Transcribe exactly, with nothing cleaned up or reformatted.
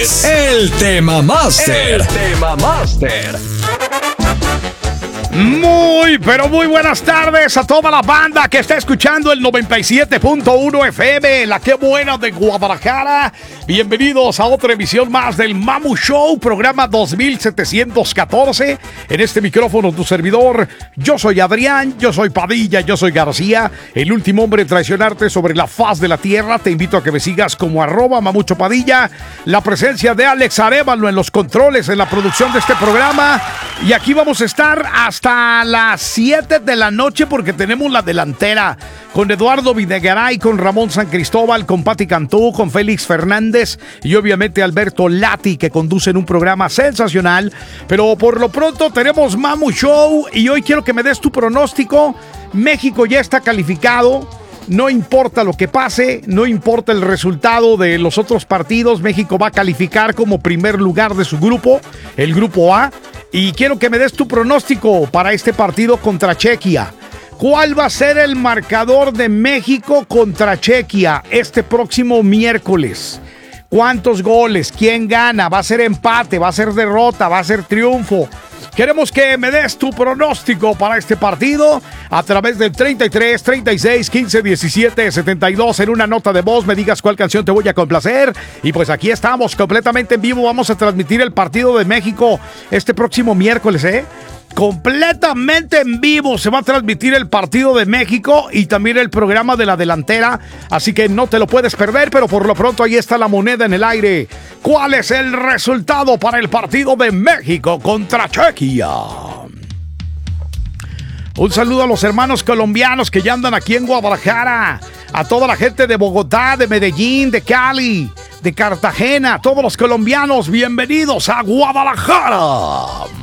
El Tema Master. El Tema Master. Muy, pero muy buenas tardes a toda la banda que está escuchando el noventa y siete punto uno F M, la que buena de Guadalajara. Bienvenidos a otra emisión más del Mamu Show, programa dos mil setecientos catorce. En este micrófono tu servidor, yo soy Adrián, yo soy Padilla, yo soy García, el último hombre en traicionarte sobre la faz de la tierra. Te invito a que me sigas como arroba Mamucho Padilla. La presencia de Alex Arévalo en los controles, en la producción de este programa. Y aquí vamos a estar hasta las siete de la noche porque tenemos la delantera con Eduardo Videgaray, con Ramón San Cristóbal, con Pati Cantú, con Félix Fernández y obviamente Alberto Lati, que conducen un programa sensacional. Pero por lo pronto tenemos Mamu Show y hoy quiero que me des tu pronóstico. México ya está calificado. No importa lo que pase, no importa el resultado de los otros partidos, México va a calificar como primer lugar de su grupo, el grupo A. Y quiero que me des tu pronóstico para este partido contra Chequia. ¿Cuál va a ser el marcador de México contra Chequia este próximo miércoles? ¿Cuántos goles? ¿Quién gana? ¿Va a ser empate? ¿Va a ser derrota? ¿Va a ser triunfo? Queremos que me des tu pronóstico para este partido a través del treinta y tres, treinta y seis, quince, diecisiete, setenta y dos. En una nota de voz me digas cuál canción te voy a complacer. Y pues aquí estamos completamente en vivo. Vamos a transmitir el partido de México este próximo miércoles, ¿eh? Completamente en vivo se va a transmitir el partido de México y también el programa de la delantera, así que no te lo puedes perder. Pero por lo pronto ahí está la moneda en el aire. ¿Cuál es el resultado para el partido de México contra Chequia? Un saludo a los hermanos colombianos que ya andan aquí en Guadalajara, a toda la gente de Bogotá, de Medellín, de Cali, de Cartagena, todos los colombianos, bienvenidos a Guadalajara.